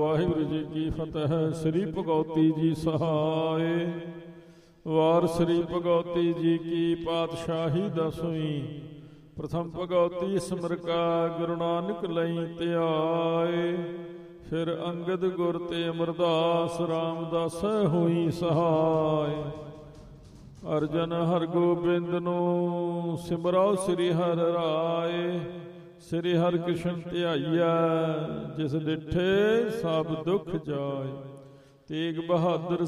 ਵਾਹਿਗੁਰੂ ਜੀ ਕੀ ਫਤਿਹ। ਸ੍ਰੀ ਭਗਉਤੀ ਜੀ ਸਹਾਏ। ਵਾਰ ਸ੍ਰੀ ਭਗਉਤੀ ਜੀ ਕੀ ਪਾਤਸ਼ਾਹੀ ਦਸਵੀਂ। ਪ੍ਰਥਮ ਭਗਉਤੀ ਸਿਮਰਕਾ ਗੁਰੂ ਨਾਨਕ ਲਈ ਧਿਆਏ। ਫਿਰ ਅੰਗਦ ਗੁਰ ਤੇ ਅਮਰਦਾਸ ਰਾਮਦਾਸ ਹੋਈ ਸਹਾਏ। ਅਰਜਨ ਹਰਗੋਬਿੰਦ ਨੂੰ ਸਿਮਰੋ ਸ੍ਰੀ ਹਰਿ ਰਾਏ। ਸ੍ਰੀ ਹਰਿ ਕ੍ਰਿਸ਼ਨ ਧਿਆਈਐ ਜਿਸ ਡਿਠੇ ਸਭ ਦੁਖ ਜਾਏ। ਤੇਗ ਬਹਾਦਰ